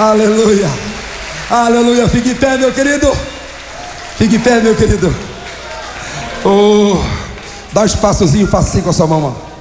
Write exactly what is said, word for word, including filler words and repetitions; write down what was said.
Aleluia. Aleluia. Fique em pé, meu querido. Fique em pé, meu querido. Oh, dá um espaçozinho, faça assim com a sua mão, mano.